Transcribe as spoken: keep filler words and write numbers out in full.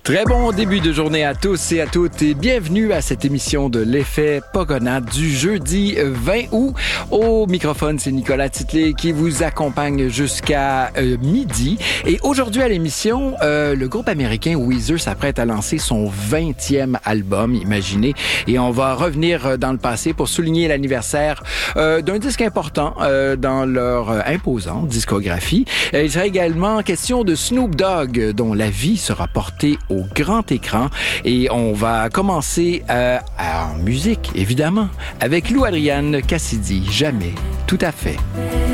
Très bon début de journée à tous et à toutes et bienvenue à cette émission de l'effet Pogonade du jeudi vingt août. Au microphone, c'est Nicolas Titley qui vous accompagne jusqu'à euh, midi. Et aujourd'hui à l'émission, euh, le groupe américain Weezer s'apprête à lancer son vingtième album, imaginez. Et on va revenir dans le passé pour souligner l'anniversaire euh, d'un disque important euh, dans leur euh, imposante discographie. Euh, il sera également question de Snoop Dogg, dont la vie sera portée au grand écran. Et on va commencer euh, en musique, évidemment, avec Lou Adrian Cassidy. Jamais. Tout à fait.